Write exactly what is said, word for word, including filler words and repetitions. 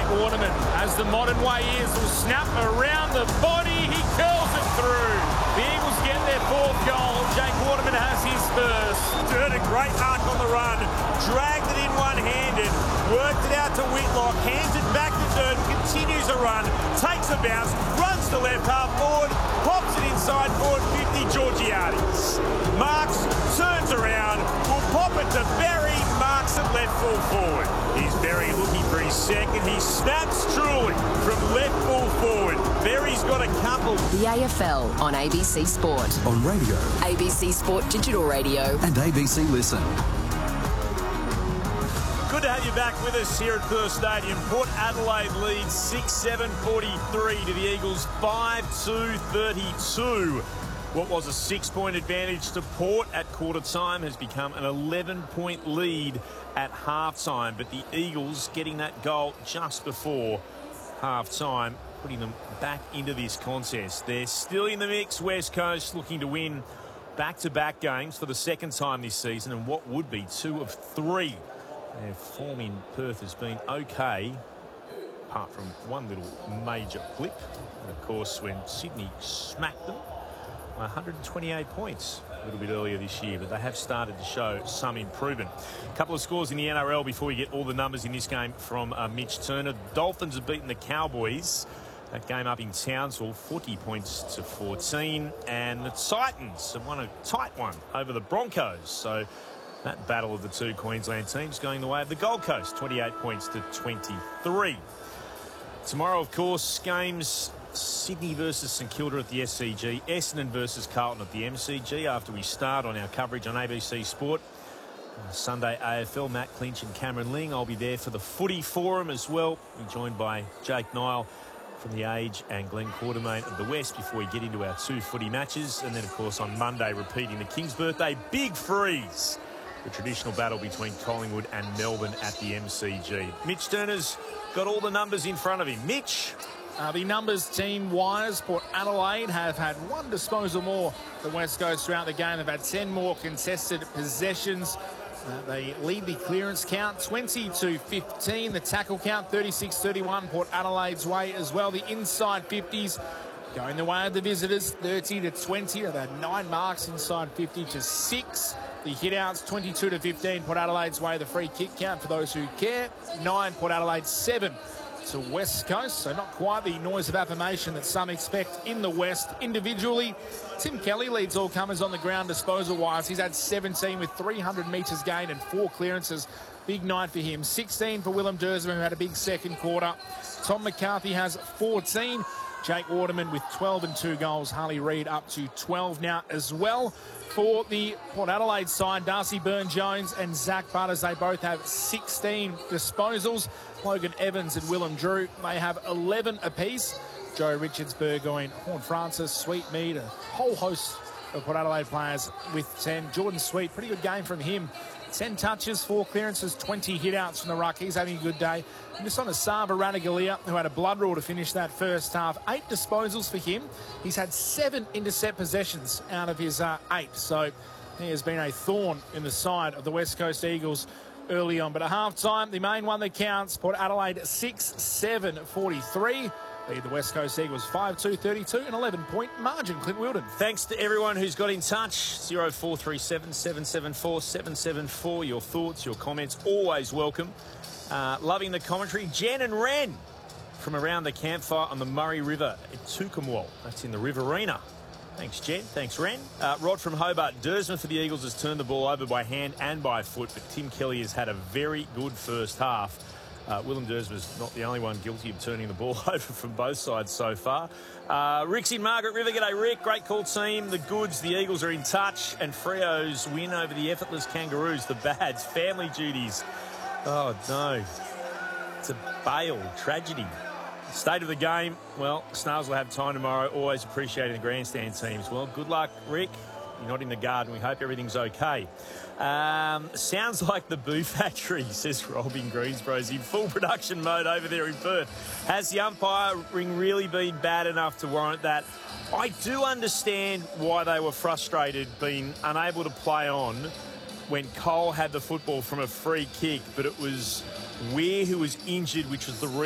Jake Waterman, as the modern way is, will snap around the body. He curls it through. The Eagles get their fourth goal. Jake Waterman has his first. Durden, great arc on the run. Dragged it in one-handed. Worked it out to Whitlock. Hands it back to Durden. Continues a run. Takes a bounce. Runs to left half forward. Pops it inside forward fifty. Georgiades. Marks turns around. Will pop it to Berry. Marks at left full forward. Here's Berry looking for his second. He snaps truly from left full forward. Berry's got a couple. The A F L on A B C Sport. On radio. A B C Sport Digital Radio. And A B C Listen. Good to have you back with us here at Perth Stadium. Port Adelaide leads six seven forty-three to the Eagles five two thirty-two. What was a six-point advantage to Port at quarter time has become an eleven-point lead at half-time. But the Eagles getting that goal just before half-time, putting them back into this contest. They're still in the mix. West Coast looking to win back-to-back games for the second time this season, and what would be two of three. Their form in Perth has been okay, apart from one little major blip. And of course, when Sydney smacked them, one hundred twenty-eight points a little bit earlier this year, but they have started to show some improvement. A couple of scores in the N R L before we get all the numbers in this game from uh, Mitch Turner. The Dolphins have beaten the Cowboys. That game up in Townsville, forty points to fourteen. And the Titans have won a tight one over the Broncos. So that battle of the two Queensland teams going the way of the Gold Coast, twenty-eight points to twenty-three. Tomorrow, of course, games Sydney versus St Kilda at the S C G, Essendon versus Carlton at the M C G after we start on our coverage on A B C Sport. Uh, Sunday A F L, Matt Clinch and Cameron Ling. I'll be there for the footy forum as well. Be joined by Jake Nile from The Age and Glenn Quartermain of the West before we get into our two footy matches. And then, of course, on Monday, repeating the King's birthday big freeze. The traditional battle between Collingwood and Melbourne at the M C G. Mitch Turner's got all the numbers in front of him. Mitch? Uh, the numbers team-wise, Port Adelaide have had one disposal more than West Coast throughout the game. They've had ten more contested possessions. Uh, they lead the clearance count twenty to fifteen. The tackle count thirty-six thirty-one, Port Adelaide's way as well. The inside fifties going the way of the visitors, thirty to twenty. They've had nine marks inside fifty to six. The hit-outs, twenty-two to fifteen, Port Adelaide's way. The free kick count, for those who care, nine, Port Adelaide, seven to West Coast. So not quite the noise of affirmation that some expect in the West. Individually, Tim Kelly leads all comers on the ground disposal-wise. He's had seventeen with three hundred metres gained and four clearances. Big night for him. sixteen for Willem Dursman, who had a big second quarter. Tom McCarthy has fourteen. Jake Waterman with twelve and two goals. Harley Reid up to twelve now as well. For the Port Adelaide side, Darcy Byrne-Jones and Zach Butters, they both have sixteen disposals. Logan Evans and Willem Drew, they have eleven apiece. Joe Richards, Burgoyne, Horn Francis, Sweetmead, a whole host of Port Adelaide players with ten. Jordan Sweet, pretty good game from him. ten touches, four clearances, twenty hit-outs from the ruck. He's having a good day. And just on Asava Ranagalia, who had a blood rule to finish that first half. Eight disposals for him. He's had seven intercept possessions out of his uh, eight. So he has been a thorn in the side of the West Coast Eagles early on. But at half-time, the main one that counts, Port Adelaide six seven forty-three. Lead the West Coast Eagles five two thirty-two, an eleven-point margin. Clint Wilden. Thanks to everyone who's got in touch. zero four three seven, seven seven four, seven seven four. Your thoughts, your comments, always welcome. Uh, loving the commentary. Jen and Ren from around the campfire on the Murray River at Tookamwal. That's in the Riverina. Thanks, Jen. Thanks, Ren. Uh, Rod from Hobart. Dursman for the Eagles has turned the ball over by hand and by foot, but Tim Kelly has had a very good first half. Uh, Willem Dursman's not the only one guilty of turning the ball over from both sides so far. Uh, Rick's in Margaret River. G'day, Rick. Great call, team. The goods, the Eagles are in touch. And Freo's win over the effortless Kangaroos. The bads, family duties. Oh, no. It's a bail tragedy. State of the game, well, Snarls will have time tomorrow. Always appreciating the grandstand teams. Well, good luck, Rick. You're not in the garden. We hope everything's okay. Um, sounds like the Boo Factory, says Robin Greensboro's in full production mode over there in Perth. Has the umpiring really been bad enough to warrant that? I do understand why they were frustrated being unable to play on when Cole had the football from a free kick, but it was Weir who was injured, which was the reason